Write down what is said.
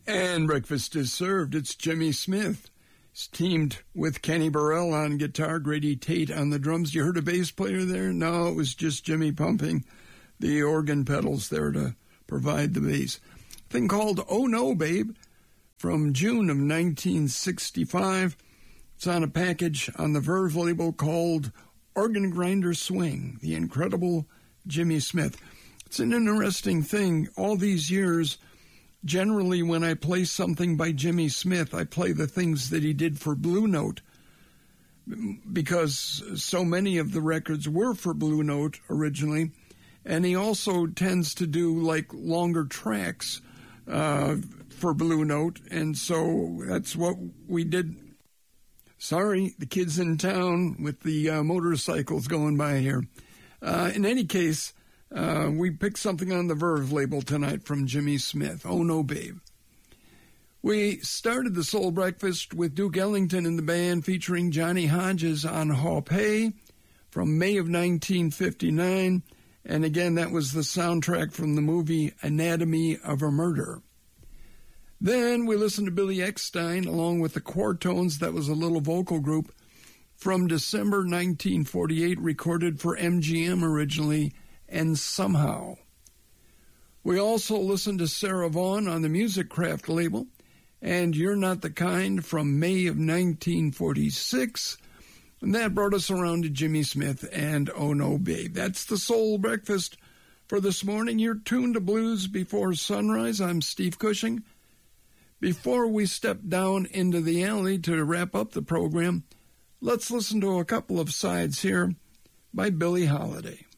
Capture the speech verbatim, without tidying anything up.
And breakfast is served. It's Jimmy Smith. He's teamed with Kenny Burrell on guitar, Grady Tate on the drums. You heard a bass player there? No, it was just Jimmy pumping the organ pedals there to provide the bass. A thing called Oh No, Babe, from June of nineteen sixty-five. It's on a package on the Verve label called Organ Grinder Swing, the incredible Jimmy Smith. It's an interesting thing. All these years, generally when I play something by Jimmy Smith, I play the things that he did for Blue Note, because so many of the records were for Blue Note originally. And he also tends to do like longer tracks uh, for Blue Note. And so that's what we did. Sorry, the kids in town with the uh, motorcycles going by here. Uh, in any case, uh, we picked something on the Verve label tonight from Jimmy Smith, Oh No, Babe. We started the Soul Breakfast with Duke Ellington and the band featuring Johnny Hodges on Hawpay from May of nineteen fifty-nine. And again, that was the soundtrack from the movie Anatomy of a Murder. Then we listened to Billy Eckstine along with the Quartones. That was a little vocal group from December nineteen forty-eight, recorded for M G M originally, and Somehow. We also listened to Sarah Vaughan on the Music Craft label, and You're Not the Kind from May of nineteen forty-six. And that brought us around to Jimmy Smith and Oh No, Babe. That's the Soul Breakfast for this morning. You're tuned to Blues Before Sunrise. I'm Steve Cushing. Before we step down into the alley to wrap up the program, let's listen to a couple of sides here by Billie Holiday.